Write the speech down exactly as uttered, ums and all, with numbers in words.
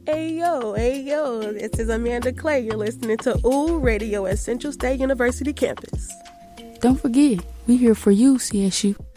Hey yo, hey yo, this is Amanda Clay. You're listening to Ooh Radio at Central State University campus. Don't forget, we're here for you, C S U.